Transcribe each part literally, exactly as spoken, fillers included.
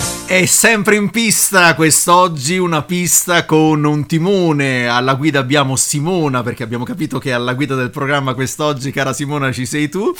È sempre in pista quest'oggi, una pista con un timone. Alla guida abbiamo Simona, perché abbiamo capito che alla guida del programma quest'oggi, cara Simona, ci sei tu.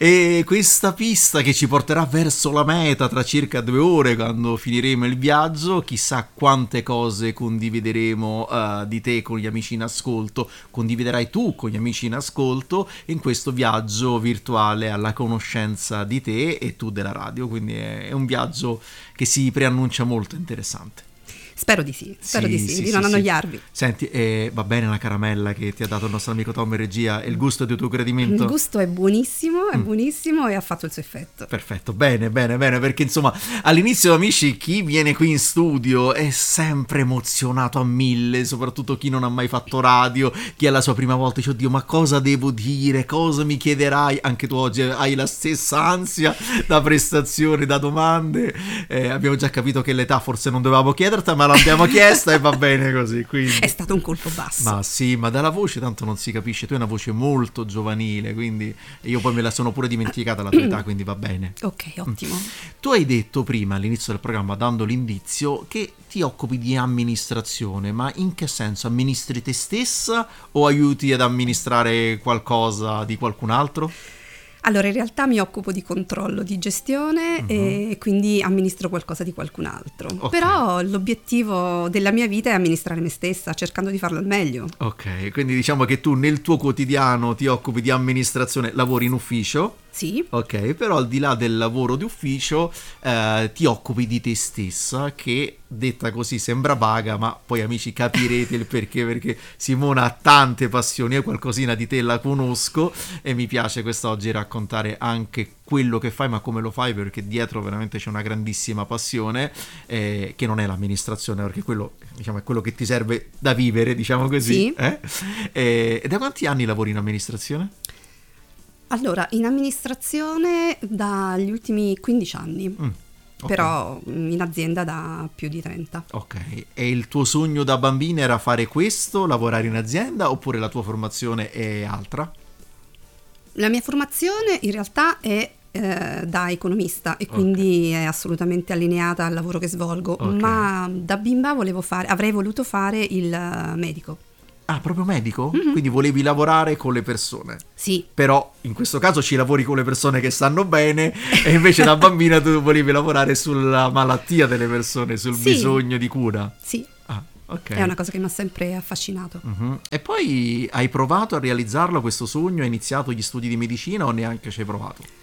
E questa pista che ci porterà verso la meta tra circa due ore, quando finiremo il viaggio. Chissà quante cose condivideremo uh, di te con gli amici in ascolto, condividerai tu con gli amici in ascolto in questo viaggio virtuale alla conoscenza di te e tu della radio. Quindi è, è un viaggio che si preannuncia molto interessante. Spero di sì, spero sì, di sì, sì, di sì, non sì. annoiarvi. Senti, eh, va bene la caramella che ti ha dato il nostro amico Tom in regia? E il gusto è di tuo gradimento? Il gusto è buonissimo, è Mm. buonissimo e ha fatto il suo effetto. Perfetto, bene, bene, bene, perché insomma all'inizio, amici, chi viene qui in studio è sempre emozionato a mille, soprattutto chi non ha mai fatto radio, chi è la sua prima volta, dice oddio, ma cosa devo dire, cosa mi chiederai? Anche tu oggi hai la stessa ansia da prestazioni, da domande. Eh, abbiamo già capito che l'età forse non dovevamo chiederti, ma l'abbiamo chiesta e va bene così, quindi. È stato un colpo basso. Ma sì, ma dalla voce tanto non si capisce, tu hai una voce molto giovanile, quindi io poi me la sono pure dimenticata la tua età, quindi va bene. Ok, ottimo. Tu hai detto prima all'inizio del programma, dando l'indizio, che ti occupi di amministrazione, ma in che senso? Amministri te stessa o aiuti ad amministrare qualcosa di qualcun altro? Allora, in realtà mi occupo di controllo, di gestione, uh-huh. e quindi amministro qualcosa di qualcun altro. Okay. Però l'obiettivo della mia vita è amministrare me stessa, cercando di farlo al meglio. Ok, quindi diciamo che tu nel tuo quotidiano ti occupi di amministrazione, lavori in ufficio? Sì. Ok, però al di là del lavoro di ufficio eh, ti occupi di te stessa, che detta così sembra vaga, ma poi amici capirete il perché, perché Simona ha tante passioni, io qualcosina di te la conosco e mi piace quest'oggi raccontare anche quello che fai, ma come lo fai, perché dietro veramente c'è una grandissima passione eh, che non è l'amministrazione, perché quello diciamo è quello che ti serve da vivere, diciamo così. Sì. eh? E da quanti anni lavori in amministrazione? Allora, in amministrazione dagli ultimi quindici anni, mm, okay. Però in azienda da più di trenta. Ok, e il tuo sogno da bambina era fare questo, lavorare in azienda, oppure la tua formazione è altra? La mia formazione in realtà è eh, da economista e quindi okay. È assolutamente allineata al lavoro che svolgo, okay. Ma da bimba volevo fare, avrei voluto fare il medico. Ah, proprio medico? Mm-hmm. Quindi volevi lavorare con le persone? Sì. Però in questo caso ci lavori con le persone che stanno bene e invece da bambina tu volevi lavorare sulla malattia delle persone, sul sì. bisogno di cura? Sì. Ah, ok. È una cosa che mi ha sempre affascinato. Mm-hmm. E poi hai provato a realizzarlo questo sogno? Hai iniziato gli studi di medicina o neanche ci hai provato?